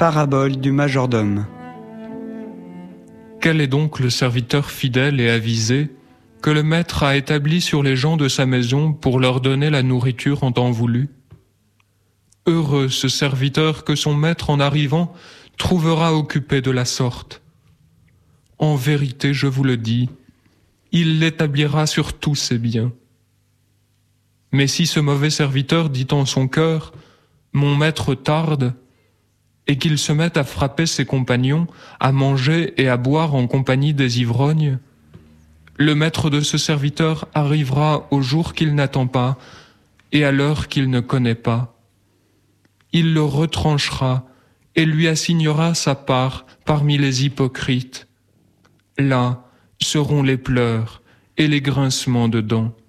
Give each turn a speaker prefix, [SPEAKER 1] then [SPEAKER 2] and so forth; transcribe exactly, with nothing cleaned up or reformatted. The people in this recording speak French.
[SPEAKER 1] parabole du majordome.
[SPEAKER 2] Quel est donc le serviteur fidèle et avisé que le maître a établi sur les gens de sa maison pour leur donner la nourriture en temps voulu? Heureux ce serviteur que son maître en arrivant trouvera occupé de la sorte. En vérité, je vous le dis, il l'établira sur tous ses biens. Mais si ce mauvais serviteur dit en son cœur « Mon maître tarde », et qu'il se mette à frapper ses compagnons, à manger et à boire en compagnie des ivrognes, le maître de ce serviteur arrivera au jour qu'il n'attend pas et à l'heure qu'il ne connaît pas. Il le retranchera et lui assignera sa part parmi les hypocrites. Là seront les pleurs et les grincements de dents.